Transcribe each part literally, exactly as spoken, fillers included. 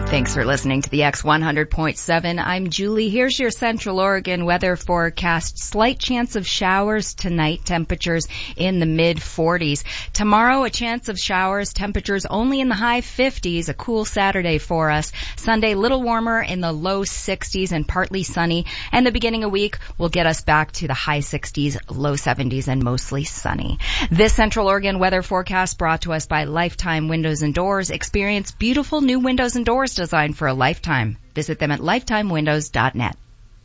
Thanks for listening to the X one hundred point seven. I'm Julie. Here's your Central Oregon weather forecast. Slight chance of showers tonight. Temperatures in the mid forties. Tomorrow, a chance of showers. Temperatures only in the high fifties. A cool Saturday for us. Sunday, little warmer in the low sixties and partly sunny. And the beginning of week will get us back to the high sixties, low seventies, and mostly sunny. This Central Oregon weather forecast brought to us by Lifetime Windows and Doors. Experience beautiful new windows and doors designed for a lifetime. Visit them at lifetime windows dot net.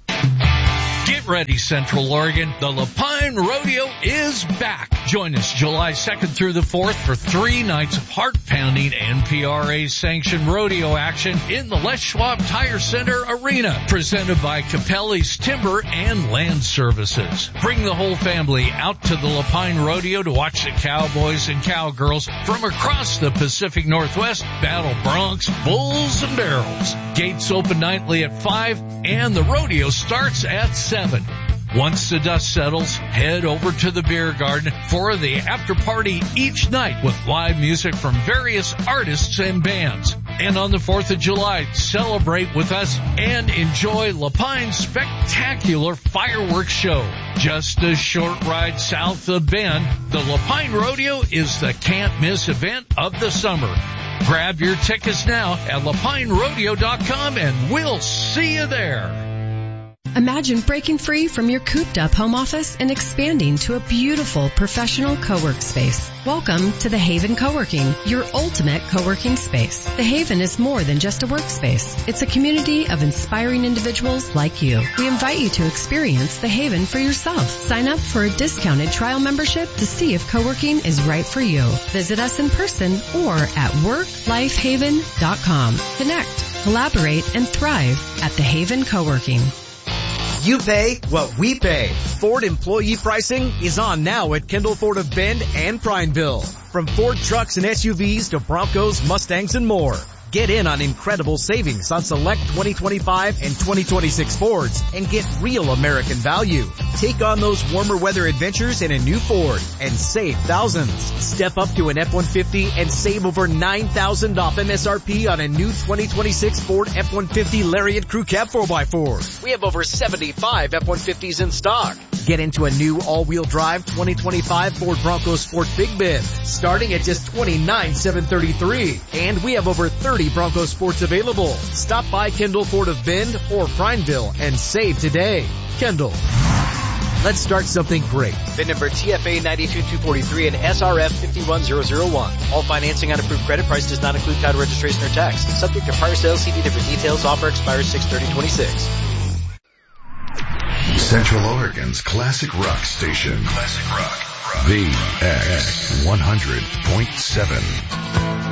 Get ready, Central Oregon. The Lapine Rodeo is back. Join us July second through the fourth for three nights of heart-pounding N P R A-sanctioned rodeo action in the Les Schwab Tire Center Arena, presented by Capelli's Timber and Land Services. Bring the whole family out to the Lapine Rodeo to watch the cowboys and cowgirls from across the Pacific Northwest battle broncs, bulls, and barrels. Gates open nightly at five, and the rodeo starts at seven. Once the dust settles, head over to the beer garden for the after party each night with live music from various artists and bands. And on the fourth of July, celebrate with us and enjoy Lapine's spectacular fireworks show. Just a short ride south of Bend, the Lapine Rodeo is the can't-miss event of the summer. Grab your tickets now at lapine rodeo dot com and we'll see you there. Imagine breaking free from your cooped-up home office and expanding to a beautiful professional co-work space. Welcome to The Haven Co-working, your ultimate co-working space. The Haven is more than just a workspace. It's a community of inspiring individuals like you. We invite you to experience The Haven for yourself. Sign up for a discounted trial membership to see if co-working is right for you. Visit us in person or at work life haven dot com. Connect, collaborate, and thrive at The Haven Co-working. You pay what we pay. Ford employee pricing is on now at Kendall Ford of Bend and Prineville. From Ford trucks and S U Vs to Broncos, Mustangs, and more. Get in on incredible savings on select twenty twenty-five and twenty twenty-six Fords and get real American value. Take on those warmer weather adventures in a new Ford and save thousands. Step up to an F one fifty and save over nine thousand dollars off M S R P on a new twenty twenty-six Ford F one fifty Lariat Crew Cab four by four. We have over seventy-five F one fifties in stock. Get into a new all-wheel drive twenty twenty-five Ford Bronco Sport Big Bend, starting at just twenty-nine thousand seven hundred thirty-three dollars. And we have over thirty Bronco Sports available. Stop by Kendall Ford of Bend or Prineville and save today. Kendall. Let's start something great. V I N number T F A nine two two four three and S R F five one zero zero one. All financing on approved credit. Price does not include title registration or tax. Subject to prior sales. See different details. Offer expires six thirty twenty-six. Central Oregon's classic rock station. Classic rock. rock. The X one hundred point seven.